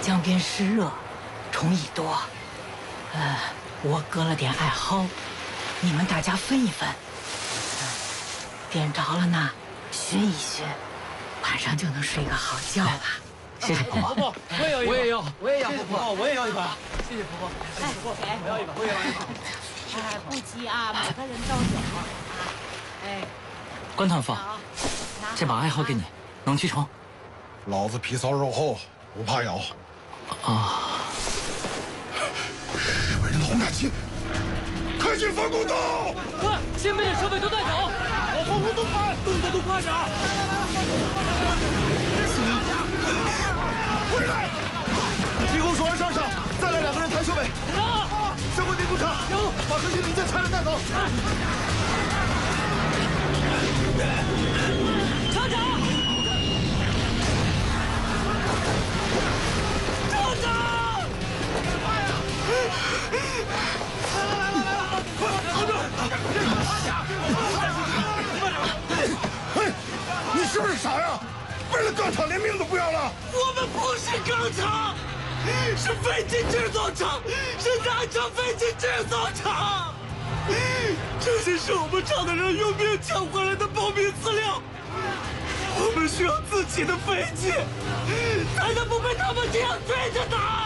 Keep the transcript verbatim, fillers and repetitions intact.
江边湿热，虫蚁多。呃，我割了点艾蒿，你们大家分一分。呃、点着了呢，熏一熏，晚上就能睡个好觉了。 谢谢婆婆。 婆婆，我也要一把， 我也要， 我也要婆婆，我也要一把。 谢谢婆婆。 哎，婆婆，我要一把，我也要一把。 哎，不急啊，每个人都有啊。哎， 关团凤，这把艾蒿给你，能驱虫。 老子皮糙肉厚，不怕咬。 啊！ 日本人的轰炸机，快进防空洞！ 快，先把设备都带走，往防空洞跑，动作都快点。 回来！提供手腕上上，再来两个人抬设备。 啊！ 相关电工厂， 有， 把核心零件拆了带走。 厂长，厂长！ 哎，你是不是傻呀？为了钢厂连命都不要了？ 我们不是钢厂，是飞机制造厂，是南昌飞机制造厂。这些是我们厂的人用命抢回来的保密资料。我们需要自己的飞机，才能不被他们这样追着打。